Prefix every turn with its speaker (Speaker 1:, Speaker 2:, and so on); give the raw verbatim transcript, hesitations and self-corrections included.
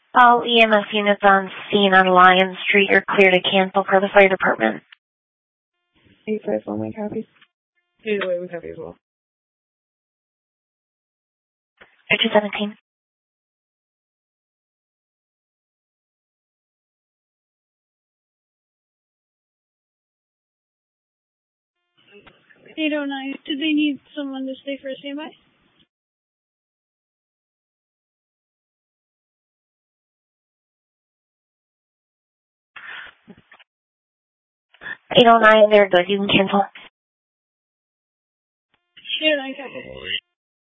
Speaker 1: All E M S units on scene on Lion Street are clear to cancel for the fire department.
Speaker 2: eight five one, we copy. Either way, we copy as well.
Speaker 1: two seventeen.
Speaker 3: eight oh nine, did they need someone to stay for a standby?
Speaker 1: eight oh nine, they're good. You can cancel.
Speaker 3: eight oh nine, copy.